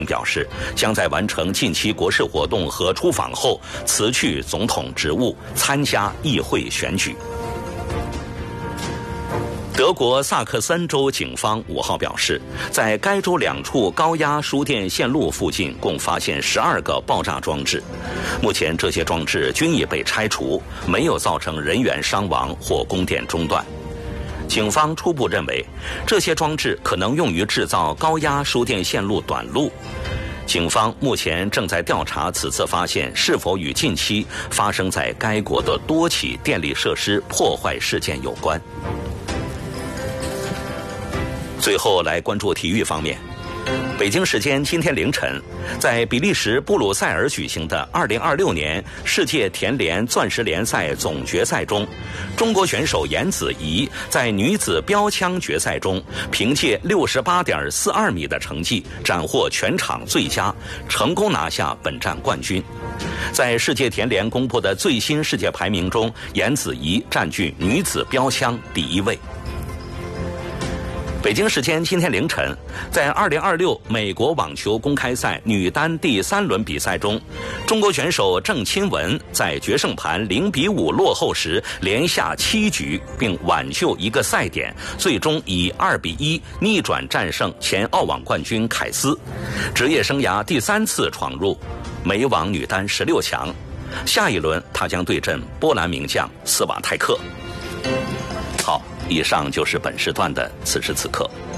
表示，将在完成近期国事活动和出访后辞去总统职务，参加议会选举。德国萨克森州警方5号表示，在该州2处高压输电线路附近共发现12个爆炸装置，目前这些装置均已被拆除，没有造成人员伤亡或供电中断。警方初步认为，这些装置可能用于制造高压输电线路短路。警方目前正在调查此次发现是否与近期发生在该国的多起电力设施破坏事件有关。最后来关注体育方面。北京时间今天凌晨，在比利时布鲁塞尔举行的2026年世界田联钻石联赛总决赛中，中国选手颜子怡在女子标枪决赛中，凭借68.42米的成绩斩获全场最佳，成功拿下本站冠军。在世界田联公布的最新世界排名中，颜子怡占据女子标枪第1位。北京时间今天凌晨，在2026美国网球公开赛女单第3轮比赛中，中国选手郑钦文在决胜盘0-5落后时连下7局，并挽救1个赛点，最终以2-1逆转战胜前澳网冠军凯斯，职业生涯第3次闯入美网女单16强。下一轮她将对阵波兰名将斯瓦泰克。好，以上就是本时段的此时此刻。